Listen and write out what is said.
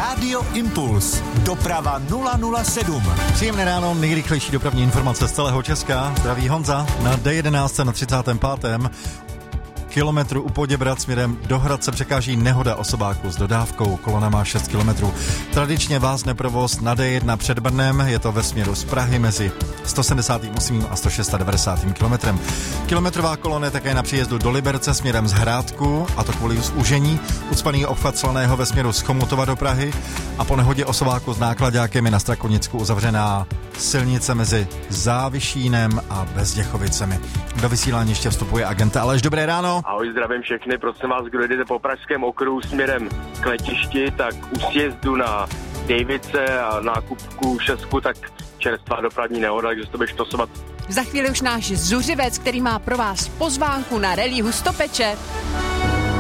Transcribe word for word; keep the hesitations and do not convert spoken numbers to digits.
Rádio Impuls. Doprava nula nula sedm. Příjemné ráno, nejrychlejší dopravní informace z celého Česka. Zdraví Honza na D jedenáct na třicátém pátém kilometru u Poděbrad směrem do Hradce překáží nehoda osobáku s dodávkou. Kolona má šest kilometrů. Tradičně vázne provoz na D jedna před Brnem, je to ve směru z Prahy mezi sto sedmdesát osm a sto devadesát šest kilometrem. Kilometrová kolona je také na příjezdu do Liberce směrem z Hrádku, a to kvůli zúžení. Ucpaný obchvat Slaného ve směru z Chomutova do Prahy a po nehodě osobáku s nákladákem je na Strakonicku uzavřená silnice mezi Závišínem a Bezděchovicemi. Do vysílání ještě vstupuje agent Aleš. Dobré ráno. Ahoj, zdravím všechny, prosím vás, kdo jdete po pražském okruhu směrem k letišti, tak u sjezdu na Davice a nákupku šestku, tak čerstvá dopravní nehoda, takže to bude štosovat. Za chvíli už náš zuřivec, který má pro vás pozvánku na rally Hustopeče.